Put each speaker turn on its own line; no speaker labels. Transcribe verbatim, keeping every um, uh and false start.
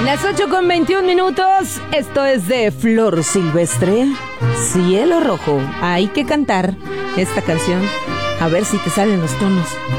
Las ocho con veintiún minutos, esto es de Flor Silvestre, Cielo Rojo. Hay que cantar esta canción, a ver si te salen los tonos.